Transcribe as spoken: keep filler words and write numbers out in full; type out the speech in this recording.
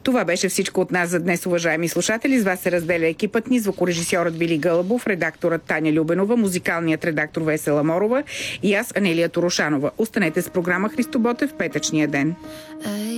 Това беше всичко от нас за днес, уважаеми слушатели. С вас се разделя екипът ни, звукорежисьорът Вили Гълъбов, редакторът Таня Любенова, музикалният редактор Весела Морова и аз, Анелия Торошанова. Останете с програма Христо Ботев в петъчния ден.